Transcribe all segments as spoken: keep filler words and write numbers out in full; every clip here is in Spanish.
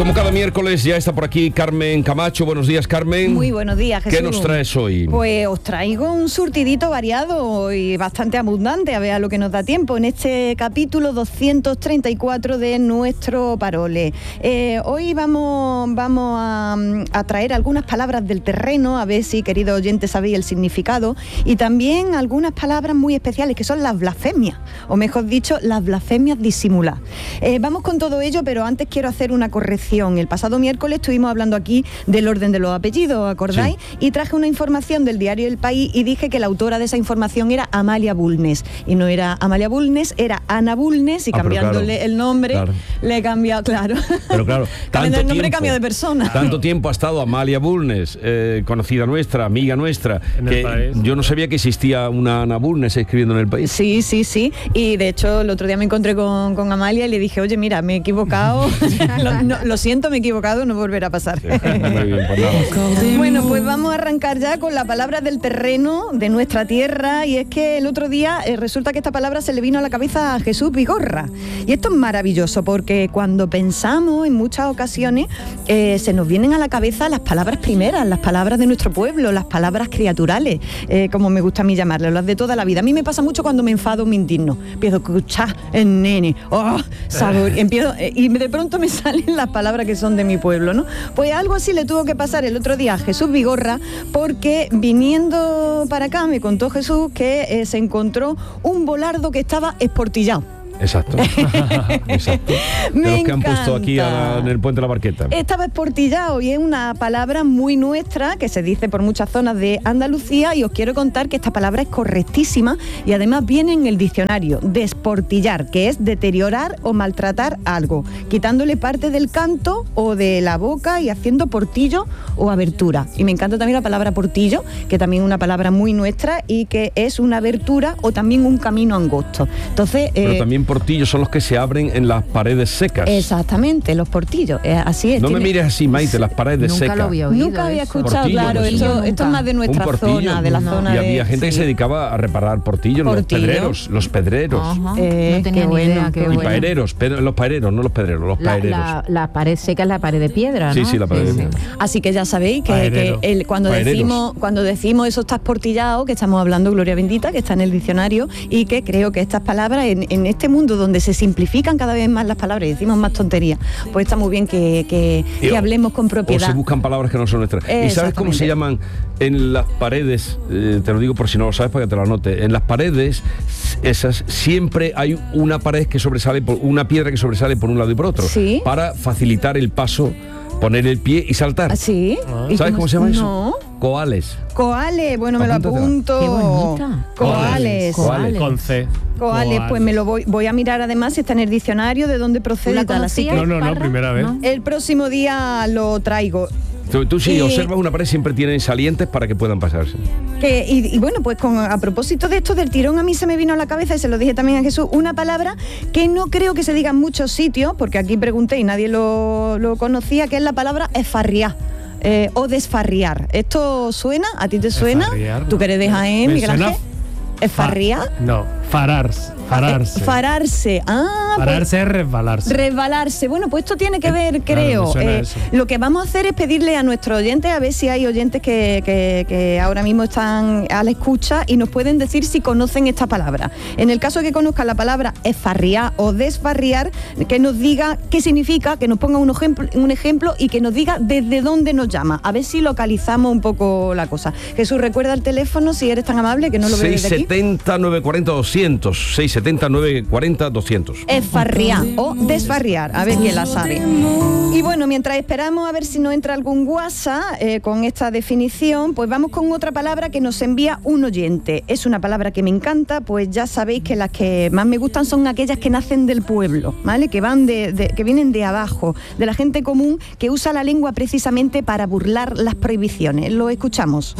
Como cada miércoles ya está por aquí Carmen Camacho. Buenos días, Carmen. Muy buenos días, Jesús. ¿Qué nos traes hoy? Pues os traigo un surtidito variado y bastante abundante, a ver a lo que nos da tiempo, en este capítulo doscientos treinta y cuatro de nuestro Parole. Eh, hoy vamos, vamos a, a traer algunas palabras del terreno, a ver si, queridos oyentes, sabéis el significado, y también algunas palabras muy especiales, que son las blasfemias, o mejor dicho, las blasfemias disimuladas. Eh, vamos con todo ello, pero antes quiero hacer una corrección. El pasado miércoles estuvimos hablando aquí del orden de los apellidos, ¿acordáis? Sí. Y traje una información del diario El País y dije que la autora de esa información era Amalia Bulnes. Y no era Amalia Bulnes, era Ana Bulnes, y ah, cambiándole claro, el nombre, claro. le he cambiado, claro. Pero claro, tanto el nombre tiempo, cambia de persona. Tanto tiempo ha estado Amalia Bulnes, eh, conocida nuestra, amiga nuestra, en que el país. Yo no sabía que existía una Ana Bulnes escribiendo en El País. Sí, sí, sí. Y de hecho, el otro día me encontré con, con Amalia y le dije, oye, mira, me he equivocado. lo, no, lo siento, me he equivocado, no volverá a pasar. Sí, muy bien, pues nada. Bueno, pues vamos a arrancar ya con la palabra del terreno, de nuestra tierra, y es que el otro día eh, resulta que esta palabra se le vino a la cabeza a Jesús Vigorra. Y esto es maravilloso, porque cuando pensamos en muchas ocasiones, eh, se nos vienen a la cabeza las palabras primeras, las palabras de nuestro pueblo, las palabras criaturales, eh, como me gusta a mí llamarlas, las de toda la vida. A mí me pasa mucho cuando me enfado o me indigno. Empiezo a escuchar el nene, oh, sabor, empiezo, eh, y de pronto me salen las palabras que son de mi pueblo, ¿no? Pues algo así le tuvo que pasar el otro día a Jesús Vigorra, porque viniendo para acá me contó Jesús que eh, se encontró un volardo que estaba esportillado. Exacto. Exacto. De Me los que han encanta. puesto aquí a la, en el puente de la Barqueta. Estaba esportillado y es una palabra muy nuestra que se dice por muchas zonas de Andalucía, y os quiero contar que esta palabra es correctísima y además viene en el diccionario: desportillar, que es deteriorar o maltratar algo, quitándole parte del canto o de la boca y haciendo portillo o abertura. Y me encanta también la palabra portillo, que también es una palabra muy nuestra y que es una abertura o también un camino angosto. Entonces, pero eh, también portillos son los que se abren en las paredes secas. Exactamente, los portillos, eh, así es. No tiene... me mires así, Maite, las paredes Nunca secas. Lo había oído. Nunca había eso. escuchado, Portillo, claro, portillo. esto, esto es más de nuestra portillo, zona, de la no, zona y de... había gente sí. que se dedicaba a reparar portillos, Portillo. los pedreros, los pedreros. Ajá. Eh, no tenía qué ni bueno, idea, qué qué Y bueno. paereros, pero los paereros, no los pedreros, los La, paereros. la, la pared seca es la pared de piedra, ¿no? Sí, sí, la pared de piedra. Así que ya sabéis que, Paerero. que el, cuando, Paereros. decimos, cuando decimos eso está esportillado, que estamos hablando Gloria Bendita, que está en el diccionario, y que creo que estas palabras, en, en este mundo donde se simplifican cada vez más las palabras y decimos más tonterías, pues está muy bien que, que, Y que o- hablemos con O propiedad. se buscan palabras que no son nuestras. ¿Y sabes cómo se Exactamente. llaman en las paredes? Eh, te lo digo por si no lo sabes para que te lo anote. En las paredes esas siempre hay una pared que sobresale, por, una piedra que sobresale por un lado y por otro. Sí. Para facilitar el paso, poner el pie y saltar. ¿Ah, sí? ¿Y ¿Sabes cómo se llama eso? No. Coales. Coales, bueno, me lo Apúntatela. apunto. Qué bonita. Coales. Coales. Con C. Coales, pues me lo voy, voy a mirar además si está en el diccionario de dónde procede ¿La y tal, así que conocías, No, no, no, Parra? primera vez. ¿No? el próximo día lo traigo. Tú, tú si Y- observas una pared siempre tienen salientes para que puedan pasarse. Que, y, y bueno, pues con, a propósito de esto del tirón, a mí se me vino a la cabeza, y se lo dije también a Jesús, una palabra que no creo que se diga en muchos sitios, porque aquí pregunté y nadie lo, lo conocía, que es la palabra esfarriar. Eh, o desfarriar. ¿Esto suena? ¿A ti te suena? Esfarriar, ¿Tú no. que eres de Jaén, Me Miguel suena Ángel? ¿Esfarriar? No, fararse. Fararse. Eh, fararse. Ah, pues- Fararse es resbalarse. Resbalarse. Bueno, pues esto tiene que ver, Eh, claro, creo. me suena eh, eso. lo que vamos a hacer es pedirle a nuestros oyentes, a ver si hay oyentes que, que- que ahora mismo están a la escucha y nos pueden decir si conocen esta palabra. En el caso de que conozcan la palabra esfarriar o desfarriar, que nos diga qué significa, que nos ponga un ejemplo, un ejemplo y que nos diga desde dónde nos llama. A ver si localizamos un poco la cosa. Jesús, recuerda el teléfono, si eres tan amable, que no lo veo desde aquí. seis setenta, nueve cuarenta, doscientos. seis setenta, nueve cuarenta, doscientos. Esfarriar o desfarriar, a ver quién la sabe. Y bueno, mientras esperamos a ver si nos entra algún WhatsApp eh, con esta definición, pues vamos con otra palabra que nos envía un oyente. Es una palabra que me encanta, pues ya sabéis que las que más me gustan son aquellas que nacen del pueblo, ¿vale? Que van de, de- que vienen de abajo, de la gente común que usa la lengua precisamente para burlar las prohibiciones. Lo escuchamos.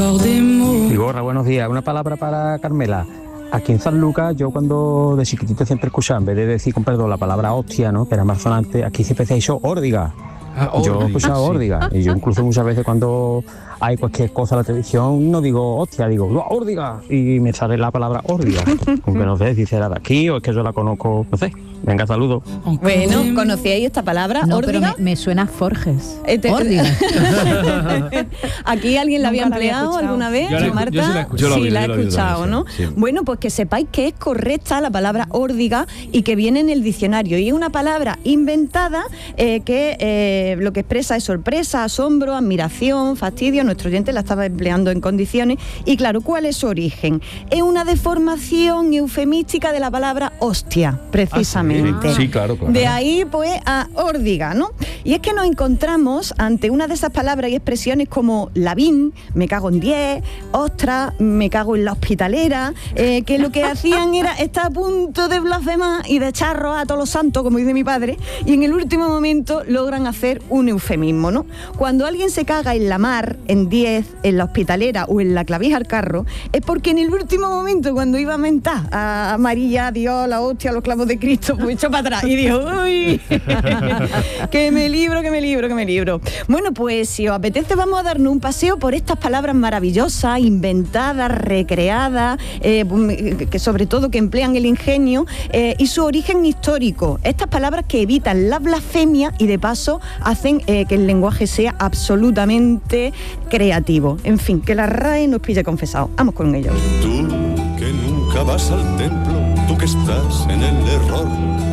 Vigorra, buenos días. Una palabra para Carmela. Aquí en San Lucas, yo cuando de chiquitito siempre escuchaba, en vez de decir con perdón la palabra hostia, ¿no?, que era más sonante, aquí siempre se ha dicho órdiga. Ah, Yo he órdiga, escuchado sí. órdiga. Y yo incluso muchas veces cuando hay cualquier cosa en la televisión, no digo hostia, digo órdiga. Y me sale la palabra órdiga. Aunque no sé si será de aquí o es que yo la conozco, no sé. Venga, saludos. Bueno, ¿conocíais esta palabra? No, ¿Órdiga? pero me, me suena a Forges. Este- Órdiga. ¿Aquí alguien la había Nunca la había empleado escuchado. alguna vez? Yo la he- Marta? yo sí la he escuchado. Sí, Yo la la he he oído, escuchado, yo la he ¿no? oído, sí. Bueno, pues que sepáis que es correcta la palabra órdiga y que viene en el diccionario. Y es una palabra inventada eh, que eh, lo que expresa es sorpresa, asombro, admiración, fastidio. Nuestro oyente la estaba empleando en condiciones. Y claro, ¿cuál es su origen? Es una deformación eufemística de la palabra hostia, precisamente. Ah, sí, claro, claro. De ahí pues a órdiga, ¿no? Y es que nos encontramos ante una de esas palabras y expresiones como lavín, me cago en diez, ostras, me cago en la hospitalera, eh, que lo que hacían era estar a punto de blasfemar y de echarros a todos los santos, como dice mi padre, y en el último momento logran hacer un eufemismo, ¿no? Cuando alguien se caga en la mar, en diez, en la hospitalera o en la clavija al carro, es porque en el último momento, cuando iba a mentar a María, a Dios, a la hostia, a los clavos de Cristo, pues echó para atrás y dijo, uy, que me libro, que me libro, que me libro. Bueno, pues si os apetece vamos a darnos un paseo por estas palabras maravillosas, inventadas, recreadas, eh, que sobre todo que emplean el ingenio eh, y su origen histórico. Estas palabras que evitan la blasfemia y de paso hacen eh, que el lenguaje sea absolutamente creativo. En fin, que la R A E nos pille confesado. Vamos con ello. Tú que nunca vas al templo, tú que estás en el error.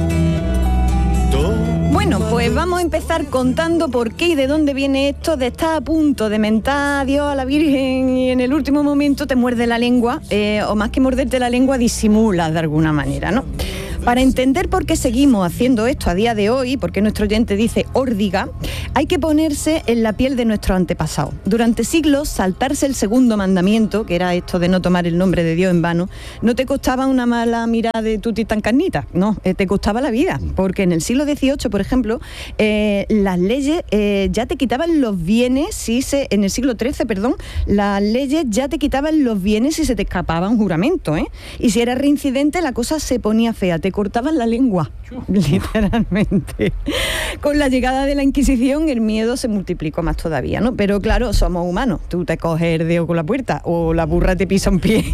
Bueno, pues vamos a empezar contando por qué y de dónde viene esto de estar a punto de mentar a Dios, a la Virgen y en el último momento te muerde la lengua, eh, o más que morderte la lengua, disimulas de alguna manera, ¿no? Para entender por qué seguimos haciendo esto a día de hoy, por qué nuestro oyente dice órdiga, hay que ponerse en la piel de nuestros antepasados. Durante siglos, saltarse el segundo mandamiento, que era esto de no tomar el nombre de Dios en vano, no te costaba una mala mirada de tuti tan carnita, no, eh, te costaba la vida, porque en el siglo dieciocho, por ejemplo, eh, las leyes eh, ya te quitaban los bienes si se, en el siglo trece, perdón, las leyes ya te quitaban los bienes si se te escapaba un juramento, ¿eh? Y si era reincidente, la cosa se ponía fea, te cortaban la lengua, literalmente. Con la llegada de la Inquisición el miedo se multiplicó más todavía, ¿no? Pero claro, somos humanos, tú te coges el dedo con la puerta o la burra te pisa un pie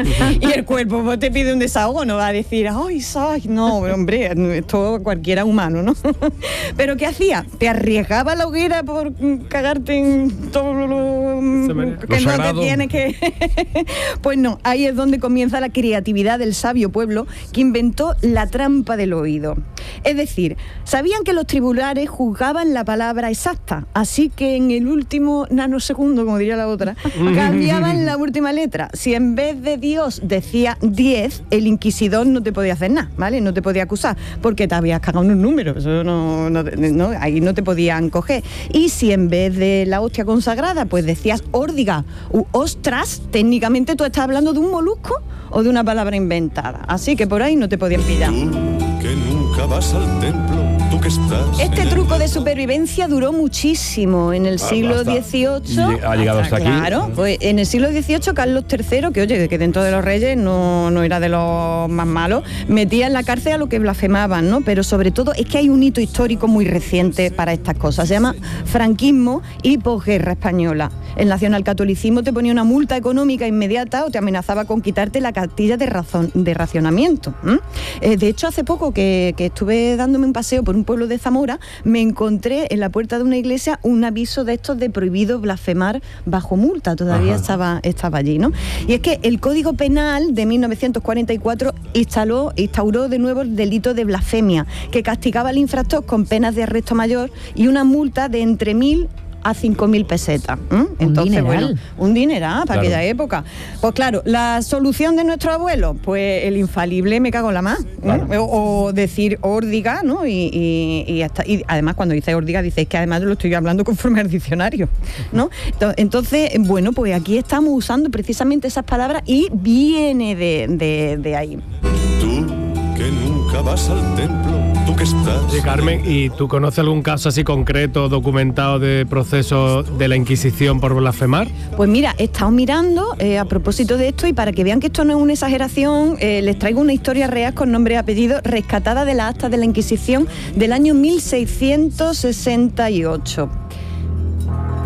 y el cuerpo pues, te pide un desahogo, no va a decir, ay, ay, no, hombre, esto cualquiera humano, ¿no? Pero ¿qué hacía? Te arriesgaba la hoguera por cagarte en todo lo que no te tienes que... Pues no, ahí es donde comienza la creatividad del sabio pueblo que inventó la trampa del oído. Es decir, sabían que los tribunales juzgaban la palabra exacta, así que en el último nanosegundo, como diría la otra, cambiaban la última letra. Si en vez de Dios decía diez, el inquisidor no te podía hacer nada, ¿vale? No te podía acusar, porque te habías cagado en un número, eso no, no, no, ahí no te podían coger. Y si en vez de la hostia consagrada, pues decías órdiga u ostras, técnicamente tú estás hablando de un molusco o de una palabra inventada. Así que por ahí no te podían pillar. Tú que nunca vas al templo, tú que estás Este en el truco de error. supervivencia duró muchísimo en el siglo hasta- dieciocho. y ha llegado hasta aquí. Claro, pues en el siglo dieciocho Carlos tercero, que oye, que dentro de los reyes no, no era de los más malos, metía en la cárcel a los que blasfemaban, ¿no? Pero sobre todo es que hay un hito histórico muy reciente para estas cosas. Se llama franquismo y posguerra española. El nacionalcatolicismo te ponía una multa económica inmediata o te amenazaba con quitarte la cartilla de, razón, de racionamiento. ¿m? Eh, de hecho, hace poco que, que estuve dándome un paseo por un pueblo de Zamora, me encontré en la puerta de una iglesia un aviso de estos de prohibido blasfemar bajo multa. Todavía estaba, estaba allí, ¿no? Y es que el Código Penal de mil novecientos cuarenta y cuatro instaló, instauró de nuevo el delito de blasfemia, que castigaba al infractor con penas de arresto mayor y una multa de entre mil a cinco mil pesetas. ¿eh? Entonces, dineral. bueno, un dineral para Claro. aquella época. Pues claro, la solución de nuestro abuelo, pues el infalible me cago en la más. ¿eh? Claro. O, o decir órdiga, ¿no? Y, y, y, hasta, y además cuando dice órdiga, dice que además lo estoy hablando conforme al diccionario, ¿no? Entonces, bueno, pues aquí estamos usando precisamente esas palabras y viene de, de, de ahí. Tú que nunca vas al templo, tú que estás Oye, Carmen, ¿y tú conoces algún caso así concreto, documentado de proceso de la Inquisición por blasfemar? Pues mira, he estado mirando eh, a propósito de esto y para que vean que esto no es una exageración, eh, les traigo una historia real con nombre y apellido rescatada de las actas de la Inquisición del año mil seiscientos sesenta y ocho.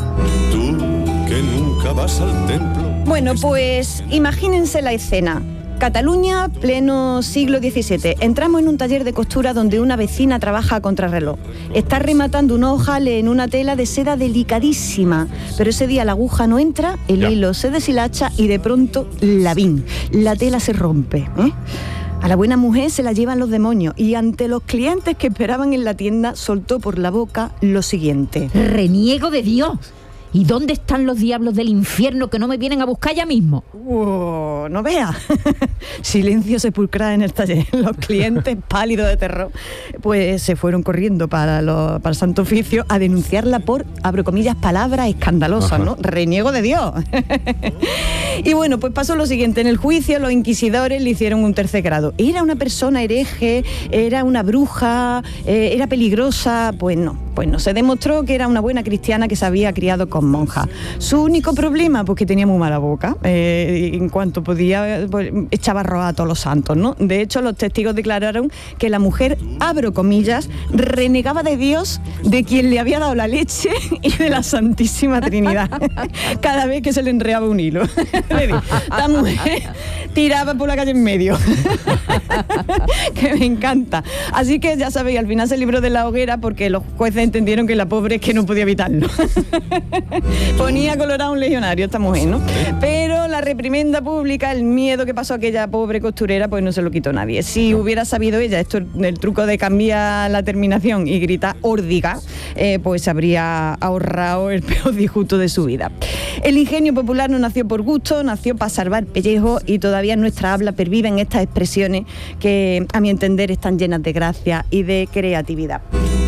Tú que nunca vas al templo. Bueno, pues imagínense la escena. Cataluña, pleno siglo diecisiete. Entramos en un taller de costura donde una vecina trabaja a contrarreloj. Está rematando un ojal en una tela de seda delicadísima, pero ese día la aguja no entra, el ya. hilo se deshilacha y de pronto la vin, la tela se rompe, ¿eh? A la buena mujer se la llevan los demonios y ante los clientes que esperaban en la tienda soltó por la boca lo siguiente: reniego de Dios. ¿Y dónde están los diablos del infierno que no me vienen a buscar ya mismo? Oh, no veas. Silencio sepulcral en el taller. Los clientes, pálidos de terror, pues se fueron corriendo para, los, para el Santo Oficio a denunciarla por, abro comillas, palabras escandalosas, Ajá. ¿no? Reniego de Dios. Y bueno, pues pasó lo siguiente. En el juicio los inquisidores le hicieron un tercer grado. ¿Era una persona hereje? ¿Era una bruja? Eh, ¿Era peligrosa? Pues no. Pues no. Se demostró que era una buena cristiana que se había criado con monja. Su único problema, pues que tenía muy mala boca. Eh, en cuanto podía, pues, echaba roa a todos los santos, ¿no? De hecho, los testigos declararon que la mujer, abro comillas, renegaba de Dios, de quien le había dado la leche y de la Santísima Trinidad. Cada vez que se le enreaba un hilo. Esta mujer tiraba por la calle en medio. Que me encanta. Así que ya sabéis, al final se libró de la hoguera porque los jueces entendieron que la pobre es que no podía evitarlo. Ponía colorado un legionario esta mujer, ¿no? Pero la reprimenda pública, el miedo que pasó a aquella pobre costurera, pues no se lo quitó nadie. Si hubiera sabido ella esto, el truco de cambiar la terminación y gritar órdiga, eh, pues se habría ahorrado el peor disgusto de su vida. El ingenio popular no nació por gusto, nació para salvar pellejos y todavía en nuestra habla perviven estas expresiones que, a mi entender, están llenas de gracia y de creatividad.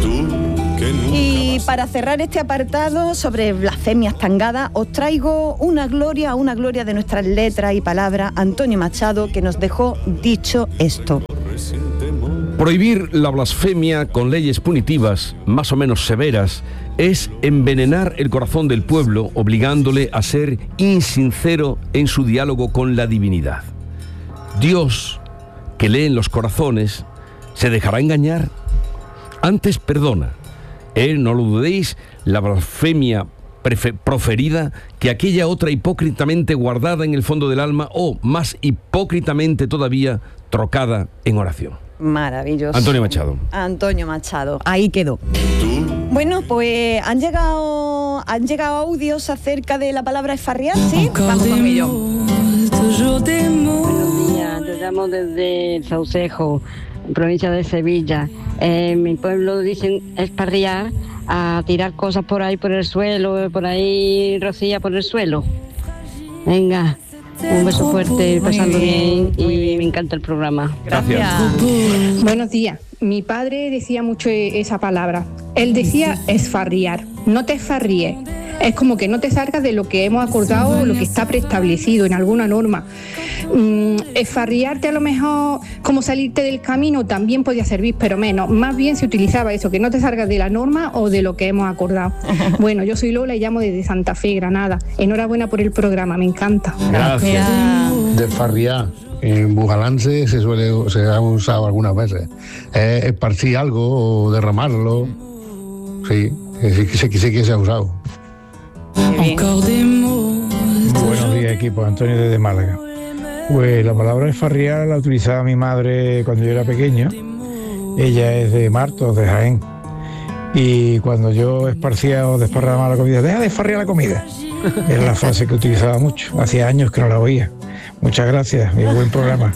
Y para cerrar este apartado sobre blasfemias tangadas, os traigo una gloria, una gloria de nuestras letras y palabras, Antonio Machado, que nos dejó dicho esto: prohibir la blasfemia con leyes punitivas, más o menos severas, es envenenar el corazón del pueblo, obligándole a ser insincero en su diálogo con la divinidad. Dios, que lee en los corazones, ¿se dejará engañar? Antes perdona. Él, no lo dudéis, la blasfemia prefe- proferida que aquella otra hipócritamente guardada en el fondo del alma o, más hipócritamente todavía, trocada en oración. Maravilloso. Antonio Machado. Antonio Machado, ahí quedó. Bueno, pues han llegado han llegado audios acerca de la palabra esfarriar, ¿sí? Vamos con ello. Buenos días, te llamo desde el Saucejo, provincia de Sevilla. En mi pueblo dicen esparriar a tirar cosas por ahí por el suelo, por ahí rocía por el suelo. Venga, un beso fuerte, pasando bien, bien y me encanta el programa. Gracias. Buenos días. Mi padre decía mucho esa palabra. Él decía esfarriar. No te esfarríes. Es como que no te salgas de lo que hemos acordado o lo que está preestablecido en alguna norma. Mm, esfarriarte a lo mejor como salirte del camino también podía servir, pero menos. Más bien se utilizaba eso, que no te salgas de la norma o de lo que hemos acordado. Bueno, yo soy Lola y llamo desde Santa Fe, Granada. Enhorabuena por el programa, me encanta. Gracias. Desfarriar. En Bujalance se suele se ha usado algunas veces. Eh, esparcir algo o derramarlo. Sí, sí, sí, sí, sí que se ha usado. Buenos días, equipo. Antonio desde Málaga. Pues la palabra esfarriar la utilizaba mi madre cuando yo era pequeño. Ella es de Martos, de Jaén. Y cuando yo esparcía o desparramaba la comida, deja de esfarriar la comida. Era la frase que utilizaba mucho. Hacía años que no la oía. Muchas gracias y buen programa.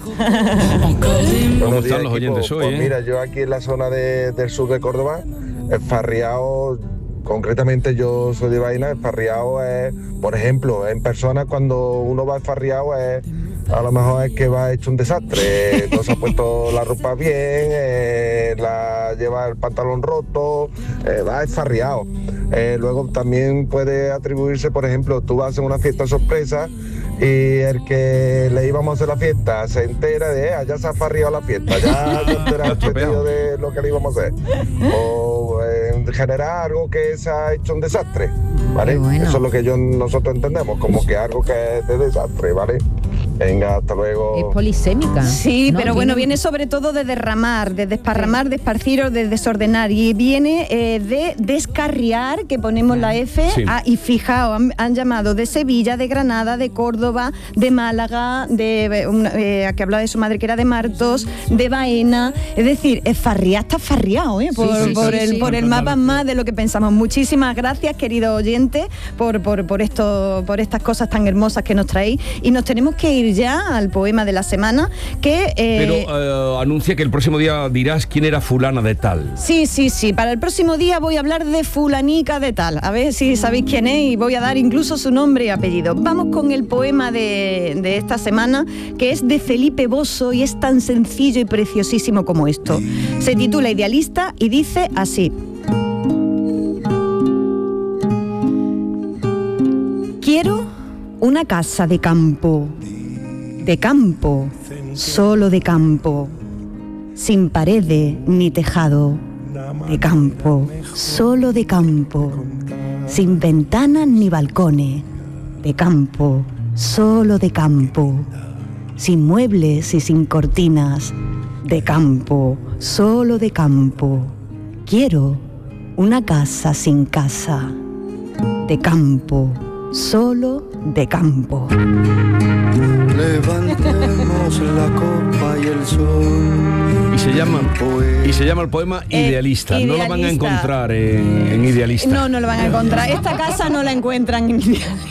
¿Cómo están los oyentes hoy? Pues eh? mira, yo aquí en la zona de, del sur de Córdoba, esfarriado, concretamente yo soy de Vaina, esfarriado es, por ejemplo, en persona cuando uno va esfarriado es, a lo mejor es que va hecho un desastre, no se ha puesto la ropa bien, eh, la lleva el pantalón roto, eh, va esfarriado. Eh, luego también puede atribuirse, por ejemplo, tú vas a una fiesta sorpresa y el que le íbamos a hacer la fiesta se entera de, eh, ya se ha farriado la fiesta, ya se entera el sentido de lo que le íbamos a hacer. O eh, en general algo que se ha hecho un desastre, ¿vale? Bueno. Eso es lo que yo, nosotros entendemos, como que algo que es de desastre, ¿vale? Venga, hasta luego. Es polisémica. Sí, ¿no? pero bueno, Viene- viene sobre todo de derramar, de desparramar, de esparcir o de desordenar. Y viene eh, de descarriar, que ponemos la F. Sí. Ah, y fijaos, han, han llamado de Sevilla, de Granada, de Córdoba, de Málaga, de eh, una- eh, que hablaba de su madre que era de Martos, de Baena. Es decir, es farriá, está farriado, ¿eh? Por, Sí, sí, por sí, el, sí. por el mapa más de lo que pensamos. Muchísimas gracias, querido oyente, por, por, por, esto, por estas cosas tan hermosas que nos traéis. Y nos tenemos que ir ya al poema de la semana, que... eh, Pero eh, anuncia que el próximo día dirás quién era fulana de tal. Sí, sí, sí. Para el próximo día voy a hablar de fulanica de tal. A ver si sabéis quién es y voy a dar incluso su nombre y apellido. Vamos con el poema de, de esta semana, que es de Felipe Bosso y es tan sencillo y preciosísimo como esto. Se titula Idealista y dice así. Quiero una casa de campo, de campo, solo de campo, sin paredes ni tejado, de campo, solo de campo, sin ventanas ni balcones, de campo, solo de campo, sin muebles y sin cortinas, de campo, solo de campo. Quiero una casa sin casa, de campo, solo de campo. Levantemos la copa y el sol. Y se llama, y se llama el poema Idealista. Eh, No lo van a Idealista. encontrar en, en Idealista. No, no lo van a encontrar. Esta casa no la encuentran en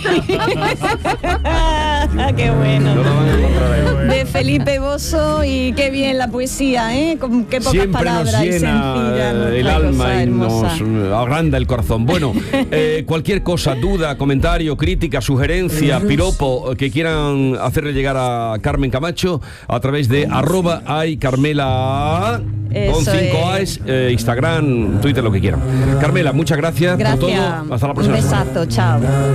Qué bueno. No lo van a encontrar ahí. De Felipe Bosso, y qué bien la poesía, ¿eh? Con qué pocas Siempre palabras nos y llena sencilla, nos el trae alma cosas y nos hermosas. eh, agranda el corazón. Bueno, eh, cualquier cosa, duda, comentario, crítica, sugerencia, piropo eh, que quieran hacerle llegar a Carmen Camacho a través de arroba ay Carmela con Eso cinco es. A's, eh, Instagram, Twitter, lo que quieran. Carmela, muchas gracias, Gracias. por todo. Hasta la próxima Un semana. besazo, chao.